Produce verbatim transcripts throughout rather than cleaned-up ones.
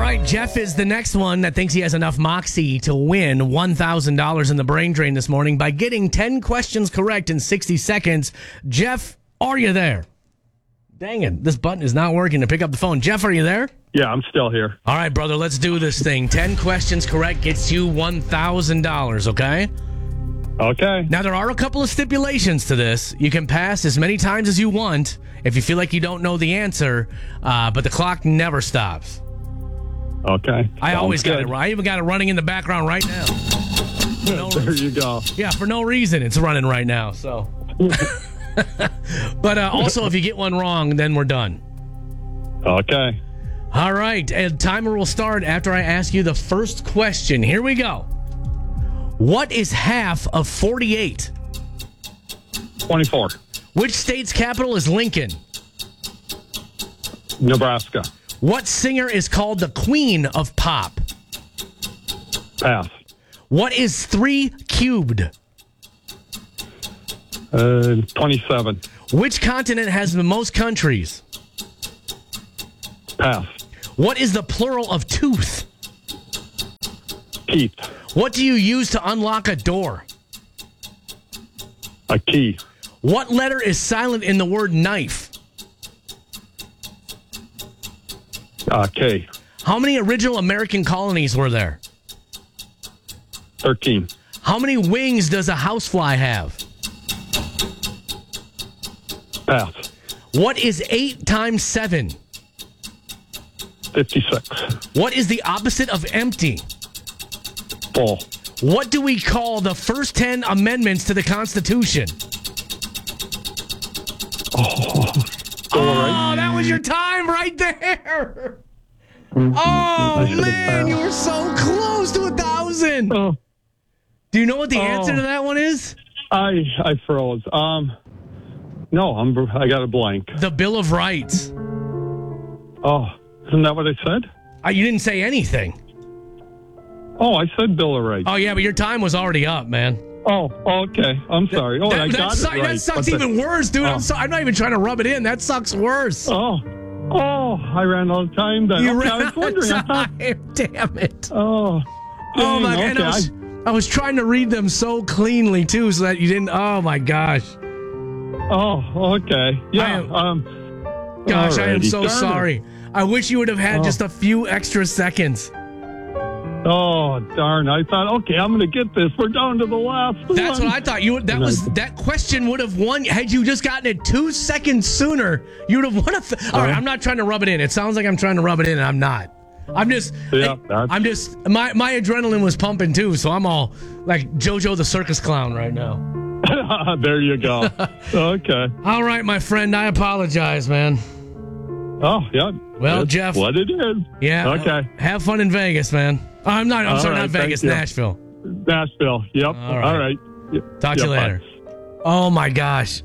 right, Jeff is the next one that thinks he has enough moxie to win one thousand dollars in the brain drain this morning by getting ten questions correct in sixty seconds. Jeff, are you there? Dang it, this button is not working to pick up the phone. Jeff, are you there? Yeah, I'm still here. All right, brother, let's do this thing. ten questions correct gets you one thousand dollars, okay? Okay. Now, there are a couple of stipulations to this. You can pass as many times as you want if you feel like you don't know the answer, uh, but the clock never stops. Okay. I Sounds always got good. it. I even got it running in the background right now. For no There reason. you go. Yeah, for no reason, it's running right now. So, but uh, also, if you get one wrong, then we're done. Okay. All right, and timer will start after I ask you the first question. Here we go. What is half of forty-eight? twenty-four. Which state's capital is Lincoln? Nebraska. What singer is called the Queen of Pop? Pass. What is three cubed? Uh, twenty-seven. Which continent has the most countries? Pass. What is the plural of tooth? Teeth. What do you use to unlock a door? A key. What letter is silent in the word knife? Uh, K. How many original American colonies were there? thirteen. How many wings does a housefly have? Pass. What is eight times seven? fifty-six. What is the opposite of empty? Full. What do we call the first ten amendments to the Constitution? Oh. Go Oh, right. that was your time right there. Oh, should've man, you passed. were so close to a thousand. Oh, Do you know what the Oh. answer to that one is? I I froze. Um, no, I'm I got a blank. The Bill of Rights. Oh, isn't that what I said? Uh, you didn't say anything. Oh, I said Bill of Rights. Oh, yeah, but your time was already up, man. Oh, okay. I'm sorry. Oh, that, I that got su- it right. that sucks but the- even worse, dude. Oh. I'm, so- I'm not even trying to rub it in. That sucks worse. Oh, oh, I ran out of time then. you okay, ran I was out wondering. I of thought, time. Damn it. oh, Oh, dang, my God. okay. I was, I was trying to read them so cleanly, too, so that you didn't. Oh, my gosh. Oh, okay. Yeah. I am- um. Gosh, I am alrighty. so Darn it. sorry. I wish you would have had Oh. just a few extra seconds. Oh, darn! I thought, okay, I'm going to get this. We're down to the last That's one. what I thought. You that No. was that question would have won had you just gotten it two seconds sooner. You would have won a. Th- All right, I'm not trying to rub it in. It sounds like I'm trying to rub it in, and I'm not. I'm just. Yeah, I, that's- I'm just. My my adrenaline was pumping too, so I'm all like JoJo the circus clown right now. There you go. Okay. All right, my friend. I apologize, man. Oh, yeah. Well, That's Jeff- what it is. Yeah. Okay. Have fun in Vegas, man. Oh, I'm not. I'm All sorry, right, not thank Vegas. you. Nashville. Nashville. Yep. All All right. right. Y- Talk to you yeah, later. bye. Oh my gosh.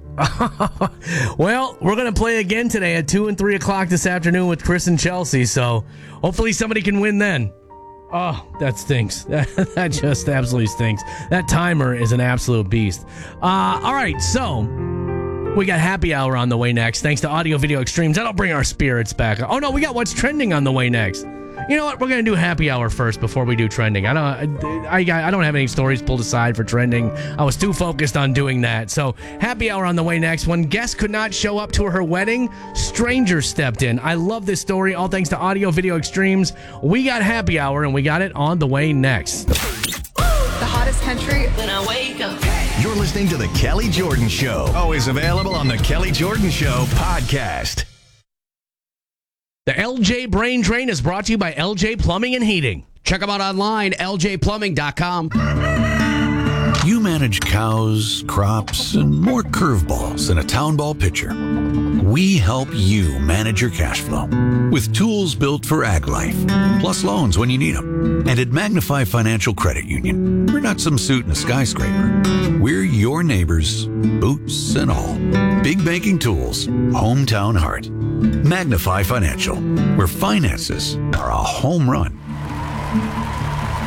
Well, we're going to play again today at two and three o'clock this afternoon with Chris and Chelsea. So hopefully somebody can win then. Oh, that stinks. That, that just absolutely stinks. That timer is an absolute beast. Uh, all right. So we got happy hour on the way next. Thanks to Audio Video Extremes. That'll bring our spirits back. Oh no, we got what's trending on the way next. You know what? We're gonna do happy hour first before we do trending. I don't. I, I, I don't have any stories pulled aside for trending. I was too focused on doing that. So happy hour on the way next. When guests could not show up to her wedding, strangers stepped in. I love this story. All thanks to Audio Video Extremes. We got happy hour and we got it on the way next. The hottest country. When I wake up. You're listening to The Kelly Jordan Show. Always available on The Kelly Jordan Show podcast. The L J Brain Drain is brought to you by L J Plumbing and Heating. Check them out online, L J plumbing dot com. You manage cows, crops, and more curveballs than a town ball pitcher. We help you manage your cash flow with tools built for ag life, plus loans when you need them. And at Magnify Financial Credit Union, we're not some suit in a skyscraper. We're your neighbors, boots and all. Big banking tools, hometown heart. Magnify Financial, where finances are a home run.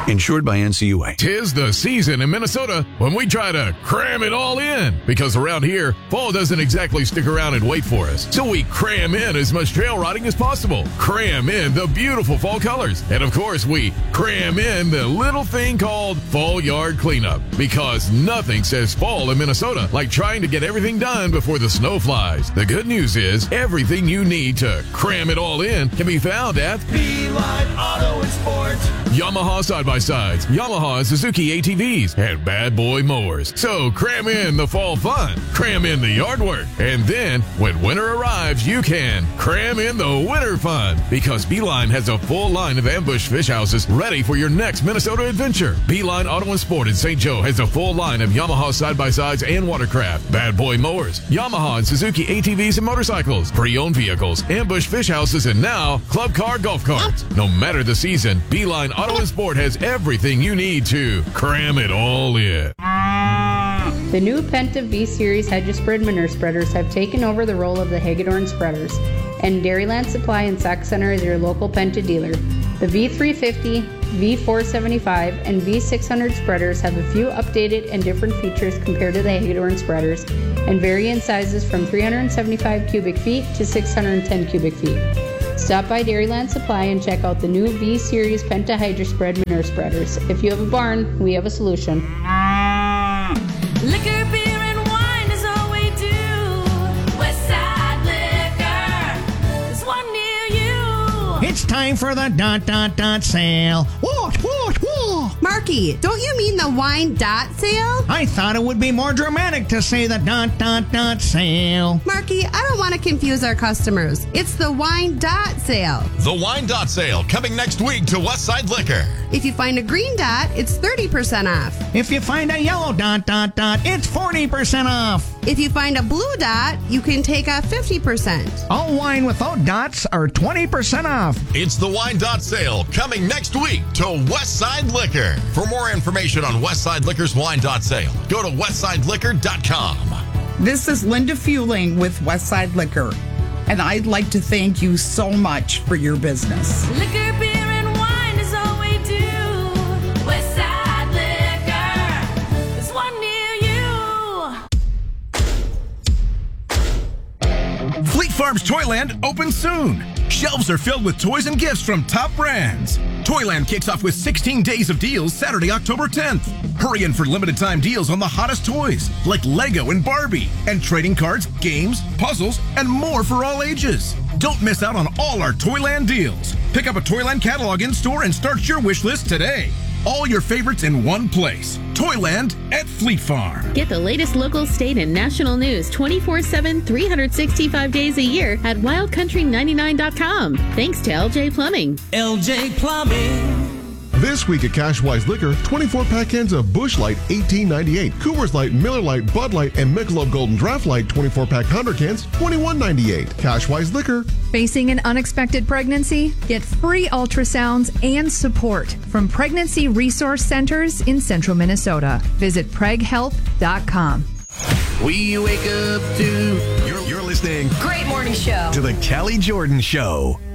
Insured by N C U A. Tis the season in Minnesota when we try to cram it all in. Because around here, fall doesn't exactly stick around and wait for us. So we cram in as much trail riding as possible. Cram in the beautiful fall colors. And of course, we cram in the little thing called fall yard cleanup. Because nothing says fall in Minnesota like trying to get everything done before the snow flies. The good news is everything you need to cram it all in can be found at Beeline Auto and Sport. Yamaha side-by-sides, Yamaha and Suzuki A T Vs, and Bad Boy mowers. So cram in the fall fun, cram in the yard work, and then when winter arrives, you can cram in the winter fun. Because Beeline has a full line of ambush fish houses ready for your next Minnesota adventure. Beeline Auto and Sport in Saint Joe has a full line of Yamaha side-by-sides and watercraft, Bad Boy mowers, Yamaha and Suzuki A T Vs and motorcycles, pre-owned vehicles, ambush fish houses, and now club car golf carts. No matter the season, Beeline Auto and Sport has everything you need to cram it all in. The new Penta V-Series Hedge-Spread Manure Spreaders have taken over the role of the Hagedorn Spreaders, and Dairyland Supply in Sac Center is your local Penta dealer. The V three fifty, V four seventy-five, and V six hundred spreaders have a few updated and different features compared to the Hagedorn spreaders, and vary in sizes from three hundred seventy-five cubic feet to six hundred ten cubic feet. Stop by Dairyland Supply and check out the new V-Series Penta Hydro-Spread Manure Spreaders. If you have a barn, we have a solution. Liquor, beer, and wine is all we do. Westside Liquor, there's one near you. It's time for the dot dot dot sale. What, what, what? Marky, don't you mean the wine dot sale? I thought it would be more dramatic to say the dot dot dot sale. Marky, I don't want to confuse our customers. It's the wine dot sale. The wine dot sale coming next week to Westside Liquor. If you find a green dot, it's thirty percent off. If you find a yellow dot dot dot, it's forty percent off. If you find a blue dot, you can take off fifty percent. All wine without dots are twenty percent off. It's the wine dot sale coming next week to Westside Liquor. For more information on Westside Liquor's wine dot sale, go to westside liquor dot com. This is Linda Fueling with Westside Liquor, and I'd like to thank you so much for your business. Liquor, beer, and wine is all we do. Westside Liquor, there's one near you. Fleet Farm's Toyland opens soon. Shelves are filled with toys and gifts from top brands. Toyland kicks off with sixteen days of deals Saturday, October tenth. Hurry in for limited time deals on the hottest toys like Lego and Barbie, and trading cards, games, puzzles, and more for all ages. Don't miss out on all our Toyland deals. Pick up a Toyland catalog in store and start your wish list today. All your favorites in one place. Toyland at Fleet Farm. Get the latest local, state, and national news twenty-four seven, three hundred sixty-five days a year at wild country ninety-nine dot com. Thanks to L J Plumbing. L J Plumbing. This week at Cashwise Liquor, twenty-four pack cans of Busch Light, eighteen ninety-eight. Coors Light, Miller Light, Bud Light, and Michelob Golden Draft Light, twenty-four pack Pounder cans, twenty-one ninety-eight. Cashwise Liquor. Facing an unexpected pregnancy? Get free ultrasounds and support from Pregnancy Resource Centers in Central Minnesota. Visit preg health dot com. We wake up to... You're, you're listening... Great morning show. ...to the Kelly Jordan Show.